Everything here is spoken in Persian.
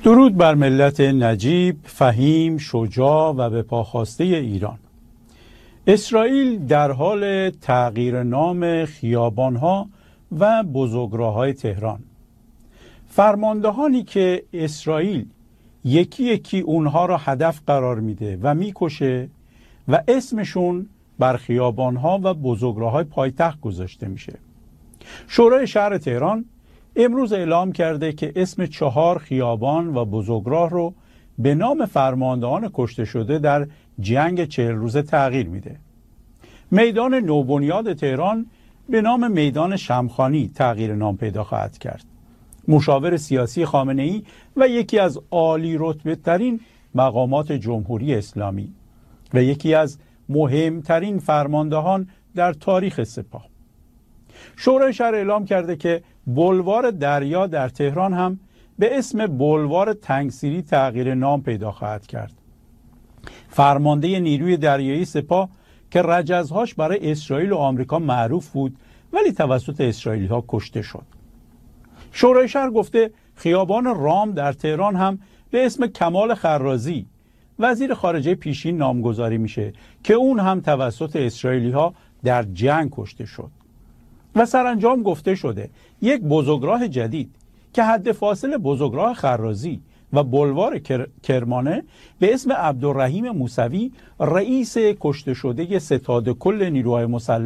درود بر ملت نجیب، فهیم، شجاع و به پاخواسته ایران. اسرائیل در حال تغییر نام خیابانها و بزرگراه‌های تهران. فرماندهانی که اسرائیل یکی یکی اونها را هدف قرار میده و میکشه و اسمشون بر خیابانها و بزرگراه‌های پایتخت گذاشته میشه. شورای شهر تهران امروز اعلام کرده که اسم 4 خیابان و بزرگراه رو به نام فرماندهان کشته شده در جنگ 40 روزه تغییر میده. میدان نوبنیاد تهران به نام میدان شمخانی تغییر نام پیدا خواهد کرد. مشاور سیاسی خامنه‌ای و یکی از عالی رتبه ترین مقامات جمهوری اسلامی و یکی از مهمترین فرماندهان در تاریخ سپاه. شورای شهر اعلام کرده که بولوار دریا در تهران هم به اسم بولوار تنگسیری تغییر نام پیدا خواهد کرد. فرمانده نیروی دریایی سپاه که رجزهاش برای اسرائیل و آمریکا معروف بود ولی توسط اسرائیلی ها کشته شد. شورای شهر گفته خیابان رام در تهران هم به اسم کمال خرازی وزیر خارجه پیشین نامگذاری میشه که اون هم توسط اسرائیلی ها در جنگ کشته شد. و سرانجام گفته شده یک بزرگراه جدید که حد فاصل بزرگراه خرازی و بلوار کرمانه به اسم عبدالرحیم موسوی رئیس کشته شده ستاد کل نیروهای مسلح